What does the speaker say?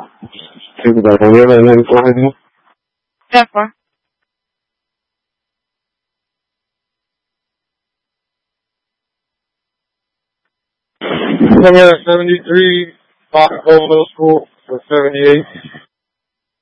تقدر تقول لنا واحد؟ D'accord. Coming at 73, Foxborough Middle School for 78.